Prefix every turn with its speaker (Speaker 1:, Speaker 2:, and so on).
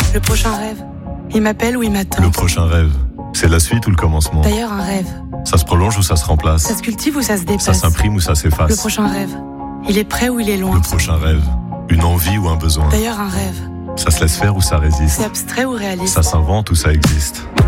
Speaker 1: Le prochain rêve, il m'appelle ou il m'attend.
Speaker 2: Le prochain rêve, c'est la suite ou le commencement?
Speaker 1: D'ailleurs, un rêve,
Speaker 2: Ça se prolonge ou ça se remplace?
Speaker 1: ça se cultive ou ça se dépasse.
Speaker 2: Ça s'imprime ou ça
Speaker 1: Le
Speaker 2: s'efface?
Speaker 1: prochain rêve, il est près ou il est loin.
Speaker 2: Le prochain rêve, une envie ou un besoin?
Speaker 1: D'ailleurs, un rêve,
Speaker 2: Ça se laisse faire ou ça résiste?
Speaker 1: c'est abstrait ou réaliste.
Speaker 2: Ça s'invente ou ça existe?